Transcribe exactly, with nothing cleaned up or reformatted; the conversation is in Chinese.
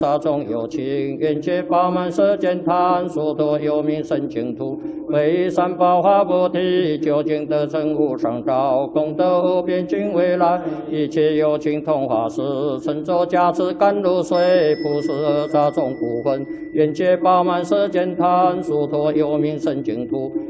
大众有情，愿解饱满世间贪，殊途有名生净土。为三宝化菩提，究竟得成无上道，功德无边尽未来。一切有情同化世，乘舟驾驶甘露水，普施大众不分。愿解饱满世间贪，殊途有名生净土。